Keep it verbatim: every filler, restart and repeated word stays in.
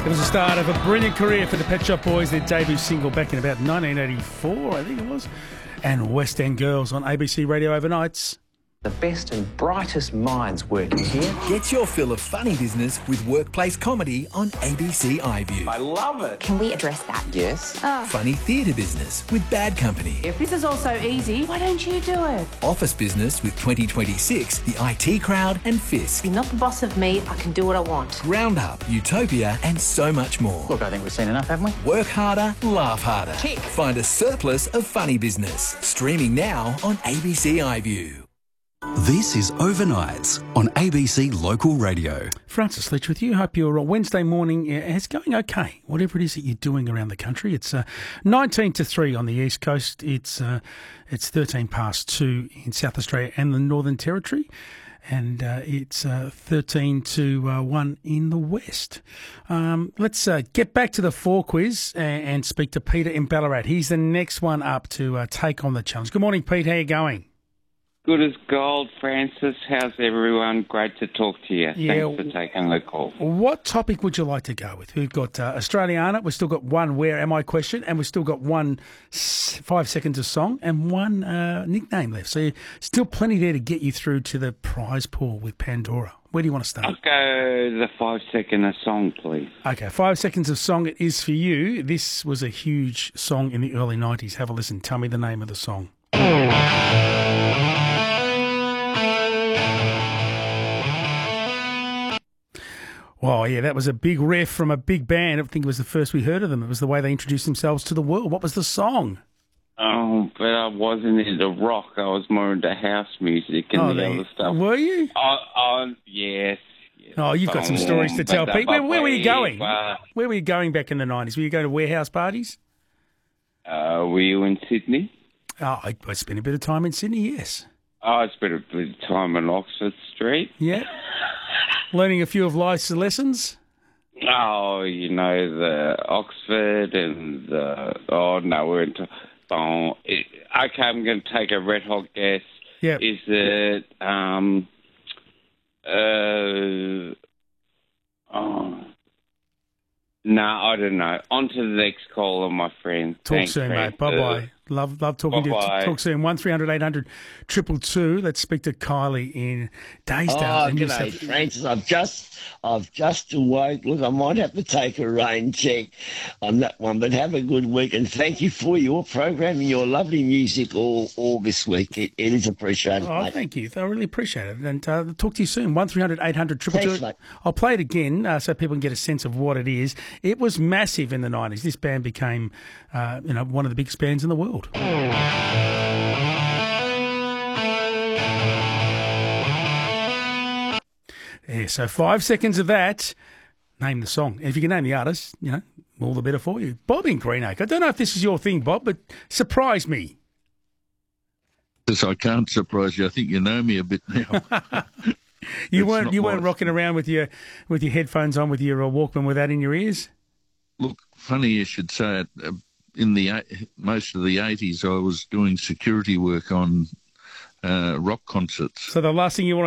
It was the start of a brilliant career for the Pet Shop Boys, their debut single back in about nineteen eighty-four, I think it was, and West End Girls on A B C Radio Overnights. The best and brightest minds working here. Get your fill of funny business with workplace comedy on A B C iView. I love it. Can we address that? Yes. Oh. Funny theatre business with Bad Company. If this is all so easy, why don't you do it? Office business with twenty twenty-six, the I T Crowd and Fisk. You're not the boss of me, I can do what I want. Roundup, Utopia and so much more. Look, I think we've seen enough, haven't we? Work harder, laugh harder. Kick. Find a surplus of funny business. Streaming now on A B C iView. This is Overnights on A B C Local Radio. Francis Litch with you. Hope your Wednesday morning is going okay, whatever it is that you're doing around the country. It's uh, nineteen to three on the East Coast. It's uh, it's thirteen past two in South Australia and the Northern Territory. And uh, it's uh, thirteen to one in the West. Um, let's uh, get back to the four quiz and, and speak to Peter in Ballarat. He's the next one up to uh, take on the challenge. Good morning, Pete. How are you going? Good as gold, Francis. How's everyone? Great to talk to you. Yeah. Thanks for taking the call. What topic would you like to go with? We've got uh, Australiana. We've still got one Where Am I question, and we've still got one s- five seconds of song and one uh, nickname left. So still plenty there to get you through to the prize pool with Pandora. Where do you want to start? I'll go the five second of song, please. Okay, five seconds of song it is for you. This was a huge song in the early nineties. Have a listen. Tell me the name of the song. Oh, yeah, that was a big riff from a big band. I think it was the first we heard of them. It was the way they introduced themselves to the world. What was the song? Oh, but I wasn't into rock. I was more into house music and oh, the they, other stuff. Were you? Oh, oh yes, yes. Oh, you've got some stories to tell, Pete. Where, where were you going? Uh, Where were you going back in the nineties? Were you going to warehouse parties? uh, were you in Sydney? Oh, I, I spent a bit of time in Sydney, yes. Oh, I spent a bit of time on Oxford Street. Yeah. Learning a few of life's lessons? Oh, you know, the Oxford and the... Oh, no, we're into... Oh, it, okay, I'm going to take a red hot guess. Yep. Is it... Um, uh, oh, no, I don't know. On to the next caller, my friend. Talk Thanks, soon, friend. mate. Bye-bye. Love love talking Bye-bye. to you. Talk soon. one three hundred eight hundred two two two. Let's speak to Kylie in Daysdale. Oh, in New g'day, South- Francis. I've just, I've just awoke. Look, I might have to take a rain check on that one, but have a good week and thank you for your program and your lovely music all, all this week. It, it is appreciated, Oh, mate. thank you. I really appreciate it. And uh, talk to you soon. one three hundred eight hundred two two two. Thanks, mate. I'll play it again uh, so people can get a sense of what it is. It was massive in the nineties. This band became, uh, you know, one of the biggest bands in the world. Yeah, so five seconds of that. Name the song. And if you can name the artist, you know, all the better for you. Bob in Greenacre. I don't know if this is your thing, Bob, but surprise me. Yes, I can't surprise you. I think you know me a bit now. You It's weren't not you weren't my- rocking around with your with your headphones on with your uh, Walkman with that in your ears? Look, funny you should say it. Uh, In the eight- most of the eighties, I was doing security work on uh, rock concerts. So the last thing you want